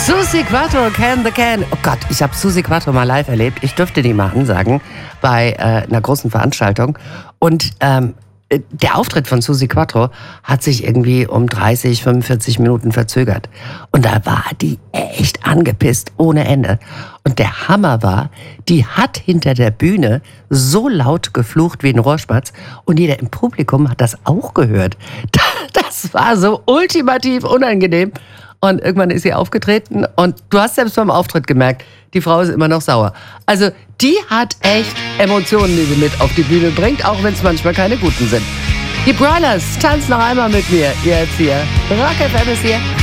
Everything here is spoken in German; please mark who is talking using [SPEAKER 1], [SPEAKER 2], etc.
[SPEAKER 1] Suzi Quatro, Can the Can. Oh Gott, ich habe Suzi Quatro mal live erlebt. Ich durfte die mal ansagen bei einer großen Veranstaltung. Und der Auftritt von Suzi Quatro hat sich irgendwie um 30, 45 Minuten verzögert. Und da war die echt angepisst ohne Ende. Und der Hammer war, die hat hinter der Bühne so laut geflucht wie ein Rohrspatz. Und jeder im Publikum hat das auch gehört. Das war so ultimativ unangenehm. Und irgendwann ist sie aufgetreten und du hast selbst beim Auftritt gemerkt, die Frau ist immer noch sauer. Also die hat echt Emotionen, die sie mit auf die Bühne bringt, auch wenn es manchmal keine guten sind. Die Broilers tanzen noch einmal mit mir. Jetzt hier. Rock FM ist hier.